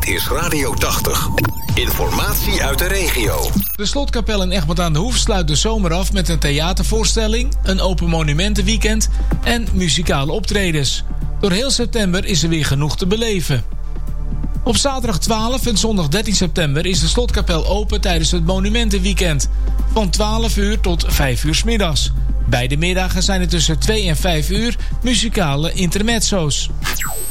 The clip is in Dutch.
is Radio 80. Informatie uit de regio. De Slotkapel in Egmond aan de Hoef sluit de zomer af met een theatervoorstelling, een open monumentenweekend en muzikale optredens. Door heel september is er weer genoeg te beleven. Op zaterdag 12 en zondag 13 september is de Slotkapel open tijdens het monumentenweekend. Van 12 uur tot 5 uur 's middags. Beide middagen zijn er tussen 2 en 5 uur muzikale intermezzo's.